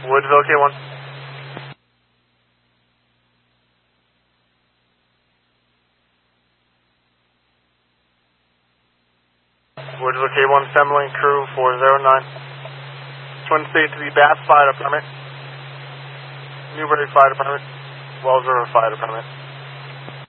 Woodville K1. Woodville K1, assembling crew 409. Twin State to the Bath Fire Department, Newbury Fire Department, Wells River Fire Department.